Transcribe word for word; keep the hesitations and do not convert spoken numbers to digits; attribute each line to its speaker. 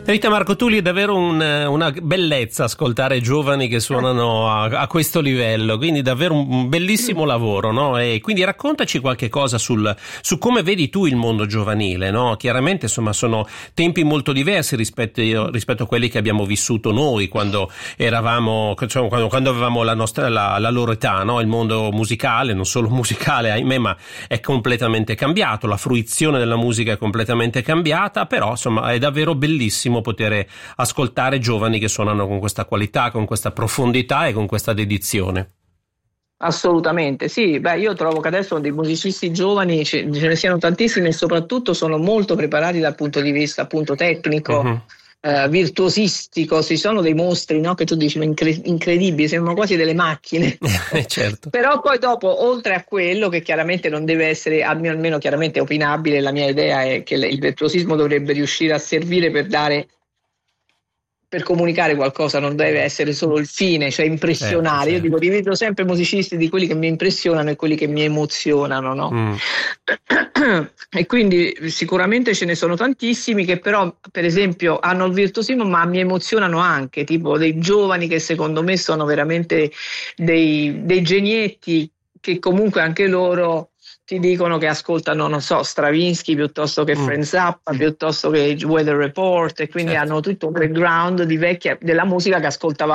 Speaker 1: Rita Marcotulli, è davvero un, una bellezza ascoltare giovani che suonano a, a questo livello, quindi davvero un bellissimo lavoro, no? E quindi raccontaci qualche cosa sul, su come vedi tu il mondo giovanile, no? Chiaramente insomma sono tempi molto diversi rispetto, rispetto a quelli che abbiamo vissuto noi quando eravamo, cioè, quando, quando avevamo la nostra la, la loro età, no? Il mondo musicale, non solo musicale ahimè, ma è completamente cambiato, la fruizione della musica è completamente cambiata, però insomma è davvero bellissimo poter ascoltare giovani che suonano con questa qualità, con questa profondità e con questa dedizione.
Speaker 2: Assolutamente, sì. Beh, io trovo che adesso dei musicisti giovani ce, ce ne siano tantissimi e soprattutto sono molto preparati dal punto di vista appunto tecnico, uh-huh. eh, virtuosistico. Ci sono dei mostri, no? Che tu dici incre- incredibili, sembrano quasi delle macchine.
Speaker 1: Certo.
Speaker 2: Però poi dopo, oltre a quello che chiaramente non deve essere, almeno chiaramente opinabile, la mia idea è che il virtuosismo dovrebbe riuscire a servire per dare, per comunicare qualcosa, non deve essere solo il fine, cioè impressionare. Certo, certo. Io dico, divido sempre musicisti di quelli che mi impressionano e quelli che mi emozionano, no? Mm. E quindi sicuramente ce ne sono tantissimi che però, per esempio, hanno il virtuosismo ma mi emozionano anche, tipo dei giovani che secondo me sono veramente dei, dei genietti che comunque anche loro ti dicono che ascoltano, non so, Stravinsky piuttosto che mm. Frank Zappa, piuttosto che Weather Report, e quindi certo. hanno tutto un background di vecchia, della musica che ascoltavamo